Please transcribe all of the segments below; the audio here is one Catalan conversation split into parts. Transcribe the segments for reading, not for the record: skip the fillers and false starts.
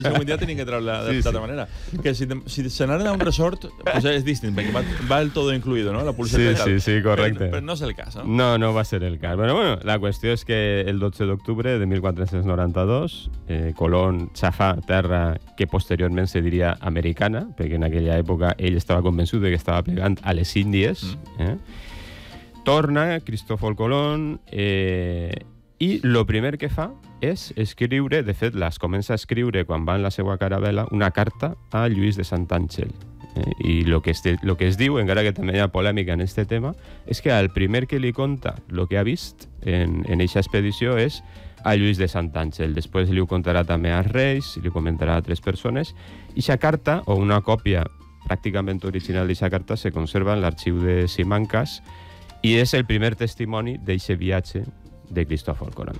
I següent dia tenien que treure d'altra manera. Que si se n'anaren a un resort, pues és distint, perquè va el todo incluido, ¿no? La pulsera i tal. Sí, correcte. Però no és el cas, no? No va ser el cas. Bueno, la qüestió és que el 12 d'octubre de 1492 Colón xafa terra que posteriorment se diria americana, perquè en aquella època ell estava convençut de que estava plegant a les Índies. Torna Cristóbal Colón i el primer que fa és escriure, de fet, les comença a escriure quan va en la seva caravela, una carta a Lluís de Santàngel. I el que es diu, encara que també hi ha polèmica en aquest tema, és que el primer que li conta el que ha vist en aquesta expedició és a Lluís de Santàngel. Després li ho contarà també als reis, li comentarà a altres persones. I aquesta carta, o una còpia pràcticament original d'aquesta carta, se conserva en l'arxiu de Simancas i és el primer testimoni d'aquest viatge de Cristóbal Colón.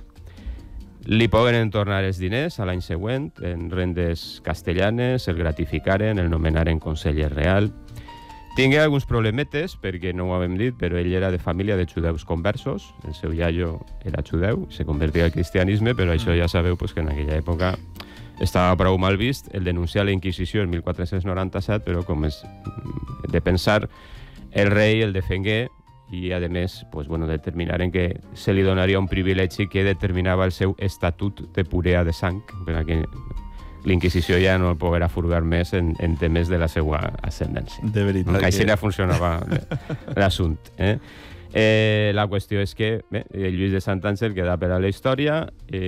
Li pogueren tornar els diners a l'any següent en rendes castellanes, el gratificaren, el nomenaren conseller real. Tingué alguns problemetes, perquè no ho hem dit, però ell era de família de judeus conversos, el seu iaio era judeu, se convertia al cristianisme, però això ja sabeu que en aquella època estava prou mal vist. El denuncià a la Inquisició en 1497, però com és de pensar, el rei el defengué i, a més, determinaren que se li donaria un privilegi que determinava el seu estatut de purea de sang, perquè l'Inquisició ja no el poguera furgar més en temes de la seva ascendència. De veritat. Així ja funcionava l'assumpte. La qüestió és que Lluís de Santàngel queda per a la història,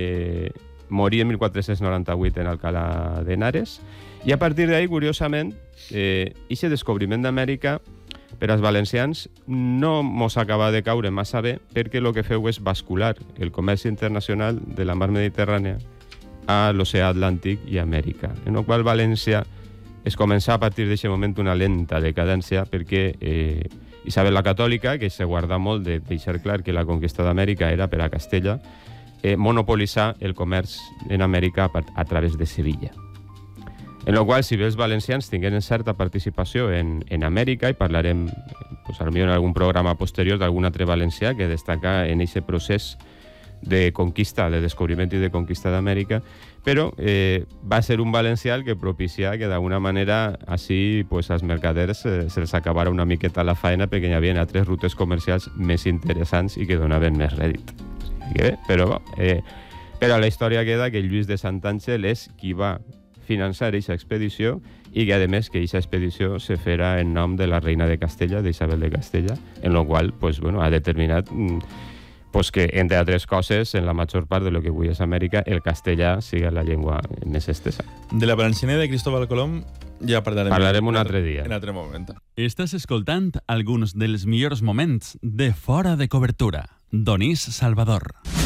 morí en 1498 en Alcalá de Henares, i a partir d'ahí, curiosament, aquest descobriment d'Amèrica per als valencians no mos acaba de caure massa bé, perquè el que feu és bascular el comerç internacional de la mar Mediterrània a l'oceà Atlàntic i Amèrica, en el qual València es comença a partir d'aquest moment una lenta decadència, perquè Isabel la Catòlica, que se guarda molt de deixar clar que la conquesta d'Amèrica era per a Castella, monopolitzà el comerç en Amèrica a través de Sevilla. En el qual, si bé els valencians tingueren certa participació en Amèrica, i parlarem potser en algun programa posterior d'algun altre valencià que destaca en aquest procés de conquista, de descobriment i de conquista d'Amèrica, però va ser un valencià el que propicià que d'alguna manera així als mercaders se'ls acabara una miqueta la faena, perquè hi havia altres rutes comercials més interessants i que donaven més rèdit. Però a la història queda que Lluís de Santàngel és qui va finançar aquesta expedició i que, a més, que aquesta expedició se fera en nom de la reina de Castella, d'Isabel de Castella, en la qual ha determinat que, entre altres coses, en la major part de lo que avui és Amèrica, el castellà sigui la llengua més estesa. De la valenciana de Cristóbal Colón ja parlarem un altre dia. En altre moment. Estàs escoltant alguns dels millors moments de Fora de Cobertura. Donís Salvador.